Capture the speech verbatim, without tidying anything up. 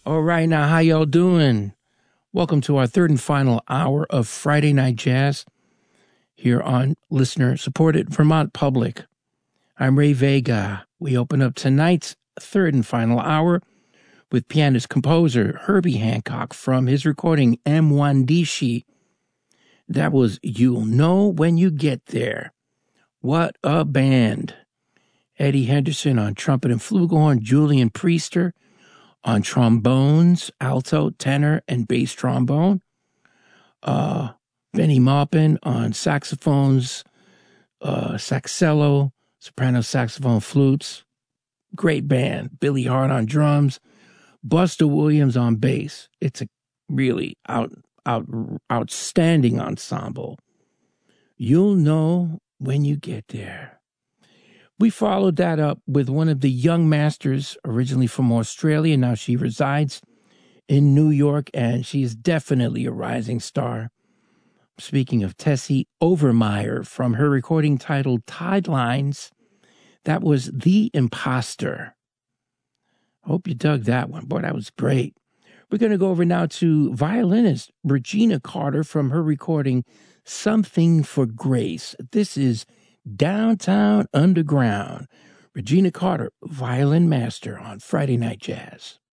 All right, now, how y'all doing? Welcome to our third and final hour of Friday Night Jazz here on listener-supported Vermont Public. I'm Ray Vega. We open up tonight's third and final hour with pianist-composer Herbie Hancock from his recording Mwandishi. That was You'll Know When You Get There. What a band. Eddie Henderson on trumpet and flugelhorn, Julian Priester on trombones, alto, tenor, and bass trombone. Uh, Benny Maupin on saxophones, uh, saxello, soprano saxophone, flutes. Great band. Billy Hart on drums. Buster Williams on bass. It's a really out, out, outstanding ensemble. You'll know when you get there. We followed that up with one of the young masters, originally from Australia. Now she resides in New York, and she is definitely a rising star. Speaking of Tessie Overmeyer, from her recording titled Tidelines, that was The Imposter. Hope you dug that one. Boy, that was great. We're going to go over now to violinist Regina Carter from her recording Something for Grace. This is Downtown Underground. Regina Carter, violin master on Friday Night Jazz.